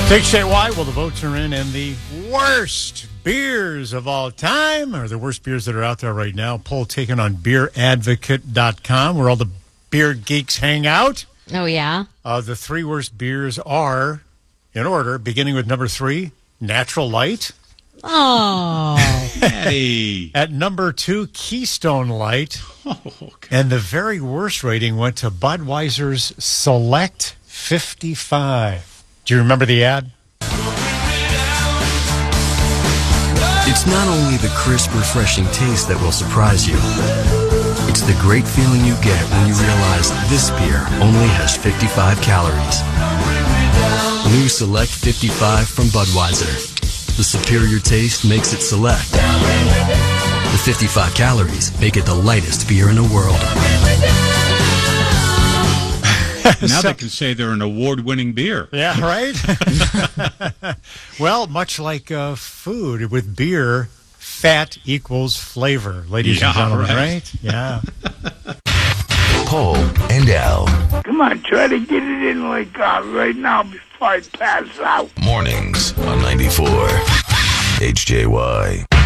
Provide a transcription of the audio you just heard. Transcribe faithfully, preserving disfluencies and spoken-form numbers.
Take Shay why? Well, the votes are in, and the worst beers of all time, or the worst beers that are out there right now. Poll taken on beer advocate dot com, where all the beer geeks hang out. Oh, yeah? Uh, the three worst beers are, in order, beginning with number three, Natural Light. Oh. Hey. At number two, Keystone Light. Oh, okay. And the very worst rating went to Budweiser's Select fifty-five. Do you remember the ad? It's not only the crisp, refreshing taste that will surprise you. It's the great feeling you get when you realize this beer only has fifty-five calories. New Select fifty-five from Budweiser. The superior taste makes it Select. The fifty-five calories make it the lightest beer in the world. Now they can say they're an award-winning beer. Yeah, right? Well, much like uh, food, with beer, fat equals flavor, ladies Yeah, and gentlemen, right. right? Yeah. Paul and Al. Come on, try to get it in like uh, right now before I pass out. Mornings on ninety-four H J Y.